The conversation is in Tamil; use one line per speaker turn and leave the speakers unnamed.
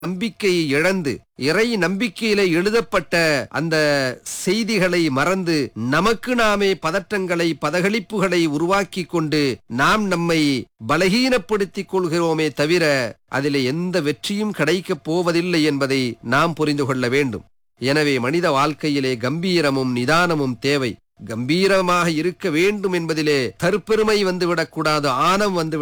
நம்பிக்கையை இழந்து இறை நம்பிக்கையிலே எழுதப்பட்ட அந்த செய்திகளை மறந்து நமக்கு நாமே பதற்றங்களை பதகளிப்புகளை உருவாக்கி கொண்டு நாம் நம்மை பலகீனப்படுத்திக் கொள்கிறோமே தவிர அதிலே எந்த வெற்றியும் கிடைக்கப் போவதில்லை என்பதை நாம் புரிந்து கொள்ள வேண்டும். எனவே மனித வாழ்க்கையிலே கம்பீரமும் நிதானமும் தேவை. கம்பீரமாக இருக்க வேண்டும் என்பதிலே தற்பெருமை வந்துவிடக்கூடாது, ஆணவம் வந்து